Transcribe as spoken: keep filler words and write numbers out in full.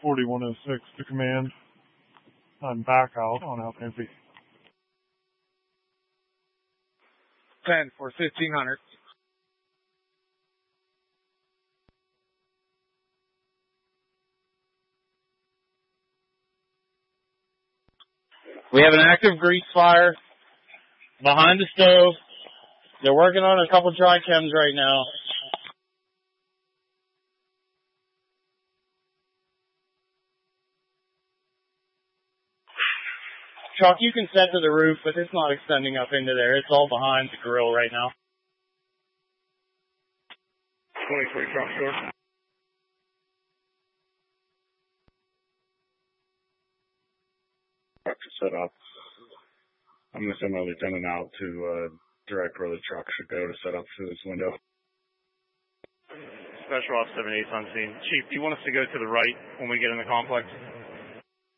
forty-one oh six to command. I'm back out on Alpine V. ten for fifteen hundred. We have an active grease fire behind the stove. They're working on a couple dry chems right now. Chuck, you can set to the roof, but it's not extending up into there. It's all behind the grill right now. twenty-three truck store. Truck to set up. I'm going to send my lieutenant out to uh, direct where the truck should go to set up through this window. Special Ops seven eight on scene. Chief, do you want us to go to the right when we get in the complex?